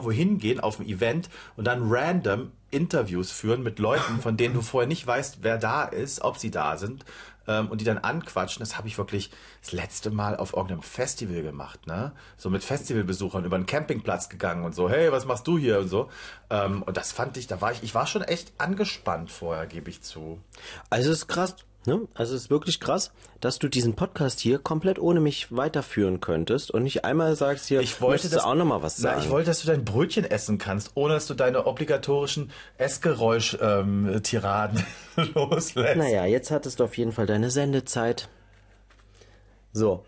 irgendwo hingehen auf ein Event und dann random Interviews führen mit Leuten, von denen du vorher nicht weißt, wer da ist, ob sie da sind, und die dann anquatschen. Das habe ich wirklich das letzte Mal auf irgendeinem Festival gemacht, ne? So mit Festivalbesuchern über einen Campingplatz gegangen und so, hey, was machst du hier und so. Und das fand ich, ich war schon echt angespannt vorher, gebe ich zu. Also es ist krass, ne? Also es ist wirklich krass, dass du diesen Podcast hier komplett ohne mich weiterführen könntest und nicht einmal sagst hier, möchtest du auch noch mal was sagen? Ich wollte, dass du dein Brötchen essen kannst, ohne dass du deine obligatorischen Essgeräusch-Tiraden loslässt. Naja, jetzt hattest du auf jeden Fall deine Sendezeit. So,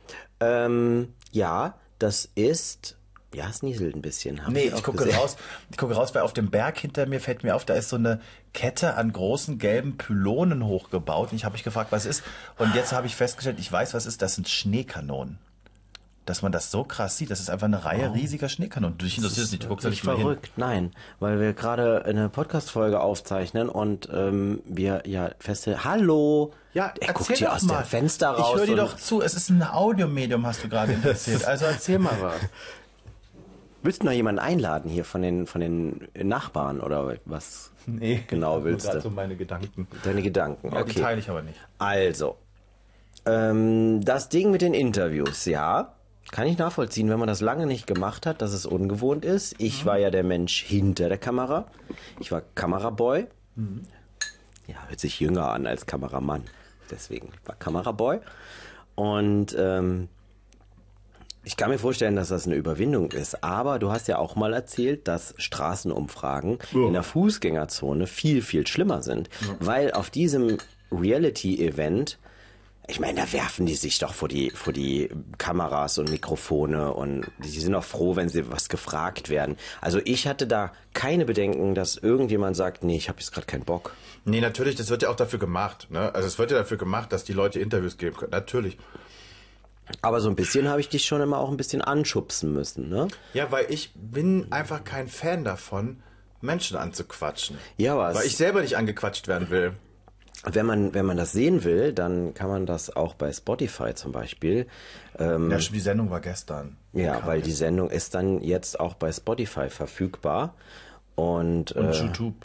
ja, das ist... Ja, es nieselt ein bisschen. Ich gucke raus, weil auf dem Berg hinter mir fällt mir auf, da ist so eine Kette an großen gelben Pylonen hochgebaut. Und ich habe mich gefragt, was ist. Und jetzt habe ich festgestellt, ich weiß, was ist. Das sind Schneekanonen. Dass man das so krass sieht, das ist einfach eine Reihe riesiger Schneekanonen. Dich interessiert es nicht, du guckst ja nicht mal hin. Verrückt, nein, weil wir gerade eine Podcast-Folge aufzeichnen und wir ja feststellen, hallo, Ja, er guckt hier doch aus mal. dem Fenster raus. Ich höre dir doch zu, es ist ein Audiomedium, hast du gerade erzählt. Also erzähl mal was. Willst du noch jemanden einladen hier von den Nachbarn oder was genau willst du? Das sind so meine Gedanken. Deine Gedanken, Ja, okay. die teile ich aber nicht. Also, das Ding mit den Interviews, ja, kann ich nachvollziehen, wenn man das lange nicht gemacht hat, dass es ungewohnt ist. Ich war ja der Mensch hinter der Kamera. Ich war Kameraboy. Ja, hört sich jünger an als Kameramann. Deswegen war Kameraboy. Und ich kann mir vorstellen, dass das eine Überwindung ist. Aber du hast ja auch mal erzählt, dass Straßenumfragen in der Fußgängerzone viel, viel schlimmer sind. Weil auf diesem Reality-Event, ich meine, da werfen die sich doch vor die Kameras und Mikrofone und die sind auch froh, wenn sie was gefragt werden. Also ich hatte da keine Bedenken, dass irgendjemand sagt, nee, ich habe jetzt gerade keinen Bock. Nee, natürlich, das wird ja auch dafür gemacht. Ne? Also es wird ja dafür gemacht, dass die Leute Interviews geben können. Natürlich. Aber so ein bisschen habe ich dich schon immer auch ein bisschen anschubsen müssen, ne? Ja, weil ich bin einfach kein Fan davon, Menschen anzuquatschen. Ja, was? Weil ich selber nicht angequatscht werden will. Wenn man das sehen will, dann kann man das auch bei Spotify zum Beispiel. Ja, schon die Sendung war gestern. Ja, weil die Sendung ist dann jetzt auch bei Spotify verfügbar. Und YouTube.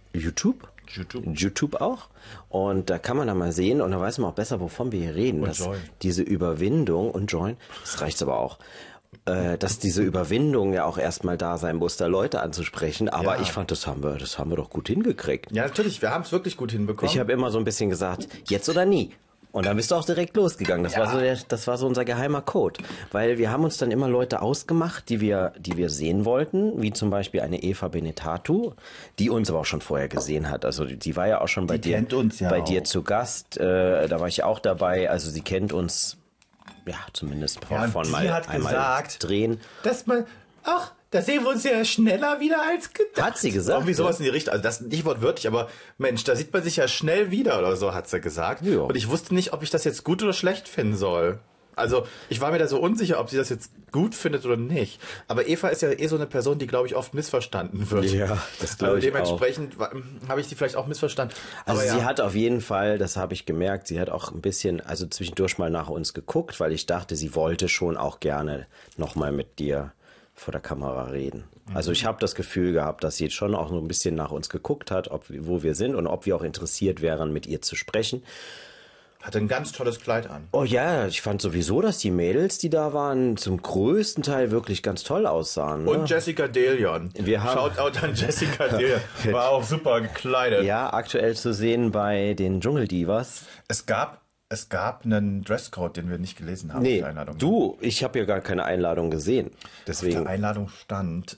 YouTube auch. Und da kann man dann mal sehen und da weiß man auch besser, wovon wir hier reden. Und Join. Diese Überwindung und Join, das reicht aber auch. Dass diese Überwindung ja auch erstmal da sein muss, da Leute anzusprechen. Aber ich fand, das haben wir doch gut hingekriegt. Ja, natürlich, wir haben es wirklich gut hinbekommen. Ich habe immer so ein bisschen gesagt, jetzt oder nie. Und dann bist du auch direkt losgegangen. Das war so unser geheimer Code. Weil wir haben uns dann immer Leute ausgemacht, die wir sehen wollten, wie zum Beispiel eine Eva Benetatu, die uns aber auch schon vorher gesehen hat. Also die war ja auch schon bei dir zu Gast. Da war ich auch dabei. Also sie kennt uns, ja, zumindest von mal hat einmal gesagt, drehen. Dass man, da sehen wir uns ja schneller wieder als gedacht. Hat sie gesagt? Irgendwie sowas in die Richtung. Also das nicht wortwörtlich, aber Mensch, da sieht man sich ja schnell wieder oder so, hat sie gesagt. Ja. Und ich wusste nicht, ob ich das jetzt gut oder schlecht finden soll. Also ich war mir da so unsicher, ob sie das jetzt gut findet oder nicht. Aber Eva ist ja so eine Person, die, glaube ich, oft missverstanden wird. Ja, das glaube ich dementsprechend habe ich die vielleicht auch missverstanden. Also aber sie hat auf jeden Fall, das habe ich gemerkt, sie hat auch ein bisschen, also zwischendurch mal nach uns geguckt, weil ich dachte, sie wollte schon auch gerne nochmal mit dir vor der Kamera reden. Also ich habe das Gefühl gehabt, dass sie jetzt schon auch so ein bisschen nach uns geguckt hat, wo wir sind und ob wir auch interessiert wären, mit ihr zu sprechen. Hatte ein ganz tolles Kleid an. Oh ja, ich fand sowieso, dass die Mädels, die da waren, zum größten Teil wirklich ganz toll aussahen. Ne? Und Jessica Delion. Shoutout an Jessica Delion. War auch super gekleidet. Ja, aktuell zu sehen bei den Dschungeldivas. Es gab einen Dresscode, den wir nicht gelesen haben. Nee, die Einladung. ich habe ja gar keine Einladung gesehen. Deswegen. Auf der Einladung stand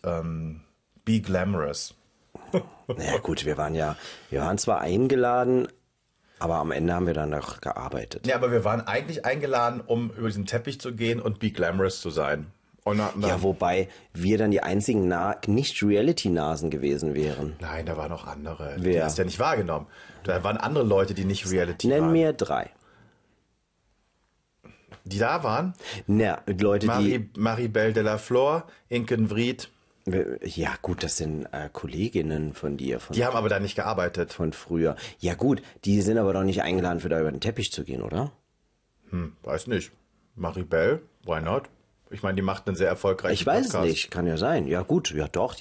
Be Glamorous. Naja gut, wir waren zwar eingeladen, aber am Ende haben wir dann noch gearbeitet. Ja, aber wir waren eigentlich eingeladen, um über diesen Teppich zu gehen und Be Glamorous zu sein. Und ja, wobei wir dann die einzigen Nicht-Reality-Nasen gewesen wären. Nein, da waren noch andere. Wer? Die hast du ja nicht wahrgenommen. Da waren andere Leute, die nicht Reality waren. Nenn mir 3. Die da waren? Na, Leute, Maribel de la Flor, Inken Vriet. Ja gut, das sind Kolleginnen von dir. Die haben aber da nicht gearbeitet. Von früher. Ja gut, die sind aber doch nicht eingeladen, für da über den Teppich zu gehen, oder? Weiß nicht. Maribel, why not? Ich meine, die macht einen sehr erfolgreichen Ich weiß Podcast. es nicht, kann ja sein. Ja gut, ja doch.